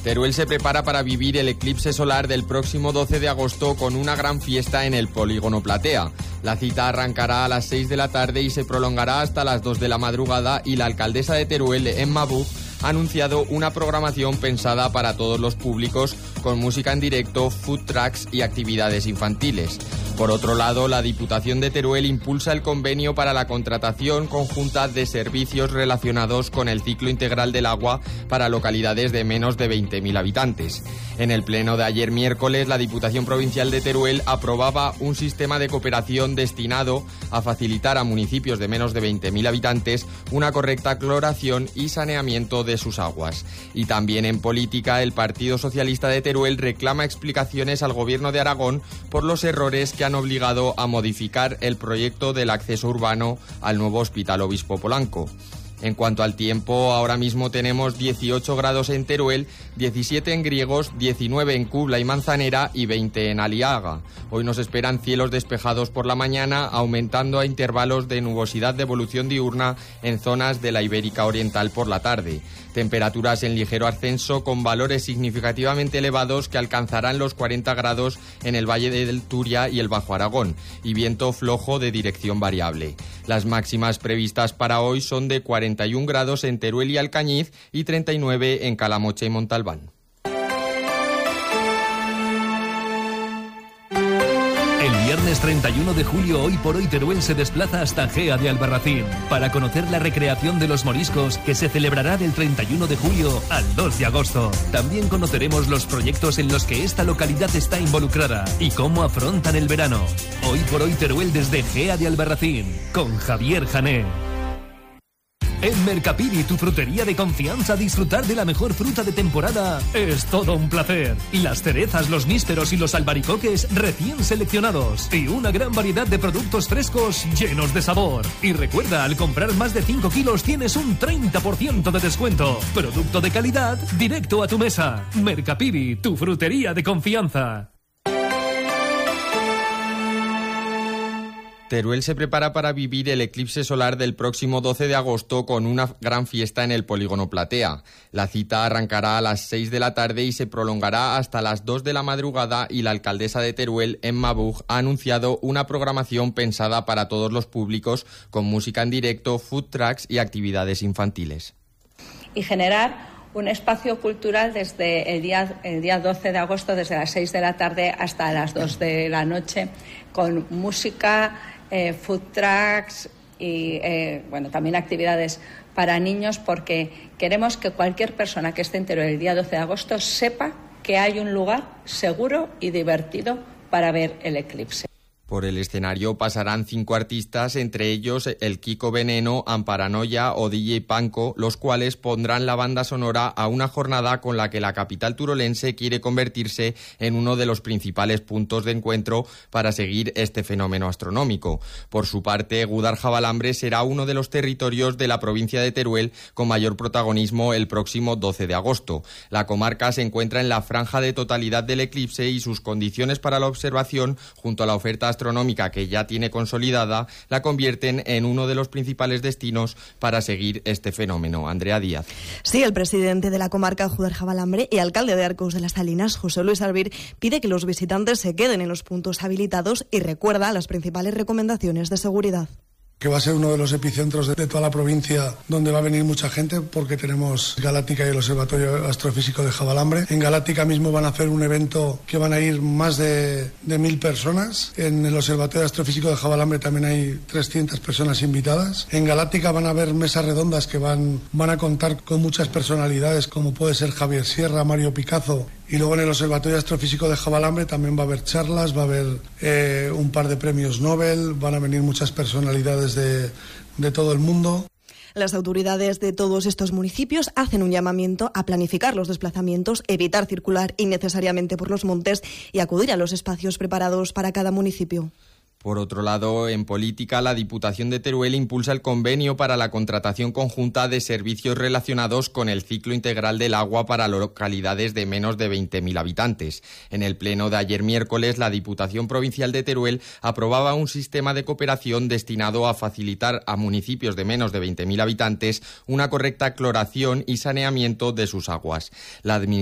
Teruel se prepara para vivir el eclipse solar del próximo 12 de agosto con una gran fiesta en el Polígono Platea. La cita arrancará a las 6 de la tarde y se prolongará hasta las 2 de la madrugada, y la alcaldesa de Teruel, Emma Buch, ha anunciado una programación pensada para todos los públicos, con música en directo, food trucks y actividades infantiles. Por otro lado, la Diputación de Teruel impulsa el convenio para la contratación conjunta de servicios relacionados con el ciclo integral del agua para localidades de menos de 20.000 habitantes. En el pleno de ayer miércoles, la Diputación Provincial de Teruel aprobaba un sistema de cooperación destinado a facilitar a municipios de menos de 20.000 habitantes una correcta cloración y saneamiento de sus aguas. Y también en política, el Partido Socialista de Teruel reclama explicaciones al Gobierno de Aragón por los errores que han obligado a modificar el proyecto del acceso urbano al nuevo Hospital Obispo Polanco. En cuanto al tiempo, ahora mismo tenemos 18 grados en Teruel, 17 en Griegos, 19 en Cubla y Manzanera y 20 en Aliaga. Hoy nos esperan cielos despejados por la mañana, aumentando a intervalos de nubosidad de evolución diurna en zonas de la Ibérica Oriental por la tarde. Temperaturas en ligero ascenso con valores significativamente elevados que alcanzarán los 40 grados en el Valle del Turia y el Bajo Aragón, y viento flojo de dirección variable. Las máximas previstas para hoy son de 41 grados en Teruel y Alcañiz y 39 en Calamocha y Montalbán. El viernes 31 de julio, Hoy por Hoy Teruel se desplaza hasta Gea de Albarracín para conocer la recreación de los moriscos, que se celebrará del 31 de julio al 2 de agosto. También conoceremos los proyectos en los que esta localidad está involucrada y cómo afrontan el verano. Hoy por Hoy Teruel desde Gea de Albarracín, con Javier Jané. En Mercapiri, tu frutería de confianza, disfrutar de la mejor fruta de temporada es todo un placer. Y las cerezas, los nísperos y los albaricoques recién seleccionados. Y una gran variedad de productos frescos llenos de sabor. Y recuerda, al comprar más de 5 kilos tienes un 30% de descuento. Producto de calidad, directo a tu mesa. Mercapiri, tu frutería de confianza. Teruel se prepara para vivir el eclipse solar del próximo 12 de agosto con una gran fiesta en el Polígono Platea. La cita arrancará a las 6 de la tarde y se prolongará hasta las 2 de la madrugada, y la alcaldesa de Teruel, Emma Buch, ha anunciado una programación pensada para todos los públicos, con música en directo, food trucks y actividades infantiles. Y generar un espacio cultural desde el día 12 de agosto, desde las 6 de la tarde hasta las 2 de la noche, con música, food trucks y también actividades para niños, porque queremos que cualquier persona que esté en Teruel el día 12 de agosto sepa que hay un lugar seguro y divertido para ver el eclipse. Por el escenario pasarán 5 artistas, entre ellos el Kiko Veneno, Amparanoia o DJ Panko, los cuales pondrán la banda sonora a una jornada con la que la capital turolense quiere convertirse en uno de los principales puntos de encuentro para seguir este fenómeno astronómico. Por su parte, Gudar-Jabalambre será uno de los territorios de la provincia de Teruel con mayor protagonismo el próximo 12 de agosto. La comarca se encuentra en la franja de totalidad del eclipse y sus condiciones para la observación, junto a la oferta astronómica que ya tiene consolidada, la convierten en uno de los principales destinos para seguir este fenómeno. Andrea Díaz. Sí, el presidente de la comarca, Gudar-Jabalambre, y alcalde de Arcos de las Salinas, José Luis Albir, pide que los visitantes se queden en los puntos habilitados y recuerda las principales recomendaciones de seguridad. Que va a ser uno de los epicentros de toda la provincia, donde va a venir mucha gente, porque tenemos Galáctica y el Observatorio Astrofísico de Jabalambre. En Galáctica mismo van a hacer un evento que van a ir más de 1.000 personas. En el Observatorio Astrofísico de Jabalambre también hay 300 personas invitadas. En Galáctica van a haber mesas redondas que van a contar con muchas personalidades, como puede ser Javier Sierra, Mario Picazo. Y luego en el Observatorio Astrofísico de Jabalambre también va a haber charlas, va a haber un par de premios Nobel, van a venir muchas personalidades de todo el mundo. Las autoridades de todos estos municipios hacen un llamamiento a planificar los desplazamientos, evitar circular innecesariamente por los montes y acudir a los espacios preparados para cada municipio. Por otro lado, en política, la Diputación de Teruel impulsa el convenio para la contratación conjunta de servicios relacionados con el ciclo integral del agua para localidades de menos de 20.000 habitantes. En el pleno de ayer miércoles, la Diputación Provincial de Teruel aprobaba un sistema de cooperación destinado a facilitar a municipios de menos de 20.000 habitantes una correcta cloración y saneamiento de sus aguas. La